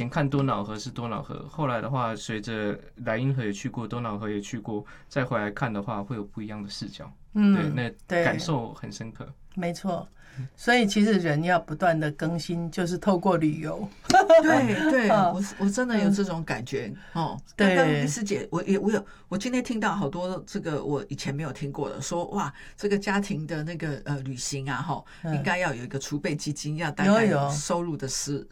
看多瑙河是多瑙河，后来的话，随着莱茵河也去过，多瑙河也去过，再回来看的话，会有不一样的视角。对，那感受很深刻。 没错。所以其实人要不断的更新，就是透过旅游。 对，我真的有这种感觉哦。刚刚丽丝姐，我今天听到好多这个我以前没有听过的，说哇，这个家庭的那个旅行啊，应该要有一个储备基金，要大概有收入的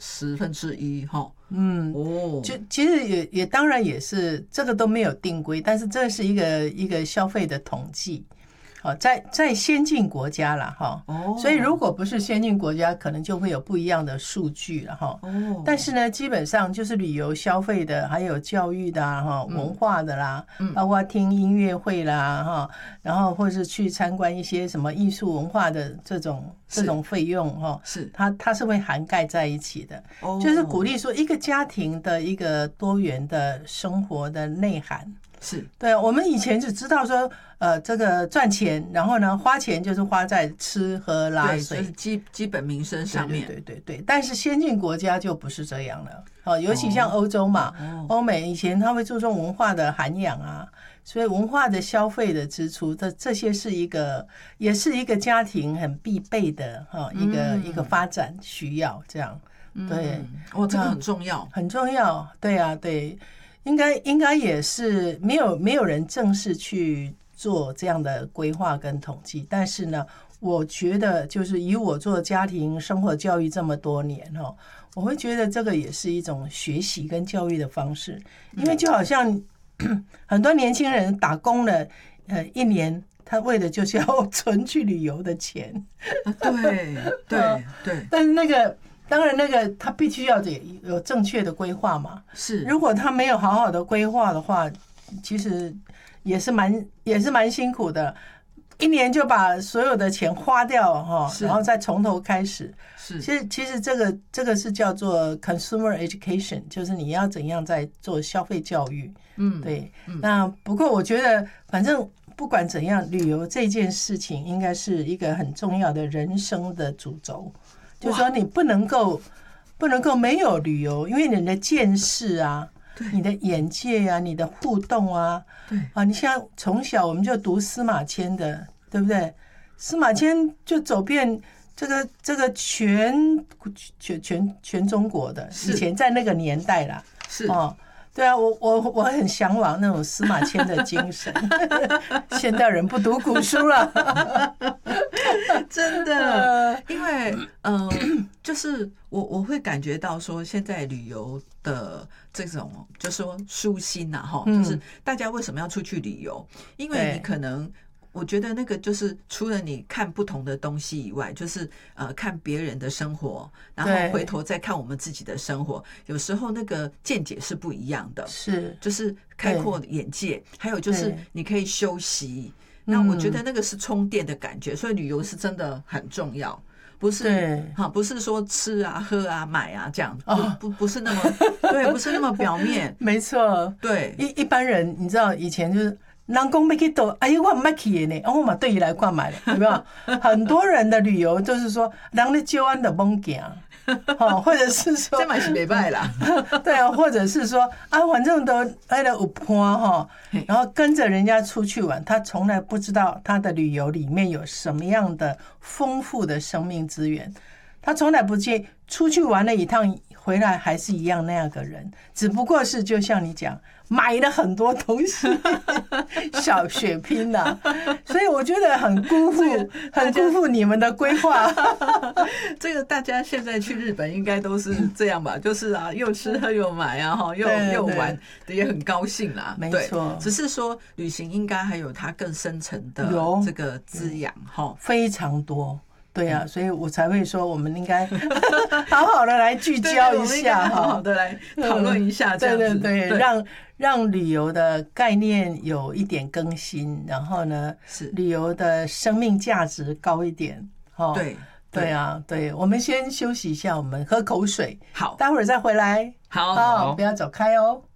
1/10哈。 就其实也当然也是这个都没有定规，但是这是一个消费的统计。在先进国家啦哈，所以如果不是先进国家，可能就会有不一样的数据了哈。但是呢，基本上就是旅游消费的，还有教育的哈，文化的啦，包括听音乐会啦哈，然后或是去参观一些什么艺术文化的这种费用哈， 是它是会涵盖在一起的，就是鼓励说一个家庭的一个多元的生活的内涵。 是对，我们以前只知道说，这个赚钱，然后呢，花钱就是花在吃喝拉睡， 就是基本民生上面。 对。但是先进国家就不是这样了，尤其像欧洲嘛，欧美以前他会注重文化的涵养啊，所以文化的消费的支出，这些也是一个家庭很必备的一个发展需要这样。对， 这个很重要， 很重要。对啊，对。应该也是没有人正式去做这样的规划跟统计，但是呢，我觉得就是以我做家庭生活教育这么多年我会觉得这个也是一种学习跟教育的方式，因为就好像很多年轻人打工了1年，他为的就是要存去旅游的钱。 对， 但是当然，他必须要有正确的规划嘛。 是， 如果他没有好好的规划的话，其实也是蛮辛苦的。1年就把所有的钱花掉然后再从头开始。 是， 其实这个是叫做 consumer education， 就是你要怎样在做消费教育。对。那不过我觉得，反正不管怎样，旅游这件事情应该是一个很重要的人生的主轴。就是说你不能够没有旅游，因为你的见识啊，你的眼界啊，你的互动啊，你像从小我们就读司马迁的，对不对？司马迁就走遍这个全中国的，以前在那个年代啦， 是对啊，我很向往那种司马迁的精神。现代人不读古书了， 真的，因为就是我会感觉到说，现在旅游的这种，就是说舒心就是大家为什么要出去旅游？因为你可能。我觉得那个就是除了你看不同的东西以外，就是看别人的生活，然后回头再看我们自己的生活，有时候那个见解是不一样的， 是就是开阔眼界，还有就是你可以休息。那我觉得那个是充电的感觉，所以旅游是真的很重要。不是说吃啊、喝啊、买啊这样，不是那么对，不是那么表面。 没错， 对， 一般人你知道以前就是。人讲要去倒，哎呦，我唔捌去的呢，我嘛对伊来看买了，有没有？很多人的旅游就是说，人咧招安就懵行，或者是说， 这嘛是袂歹啦， 对啊，或者是说啊，反正都哎了有伴然后跟着人家出去玩，他从来不知道他的旅游里面有什么样的丰富的生命资源，他从来不介出去玩了一趟回来还是一样那样个人，只不过是就像你讲。买了很多东西，小血拼呐，所以我觉得很辜负你们的规划。 这个大家现在去日本应该都是这样吧？就是啊，又吃喝又买啊，又玩，也很高兴啦。 没错， 只是说旅行应该还有它更深层的这个滋养哈， 非常多。对啊，所以我才会说，我们应该好好的来聚焦一下， 好好的来讨论一下，这样子， 对，让旅游的概念有一点更新，然后呢，旅游的生命价值高一点，对啊，对，我们先休息一下，我们喝口水， 好， 待会儿再回来， 好， 不要走开哦。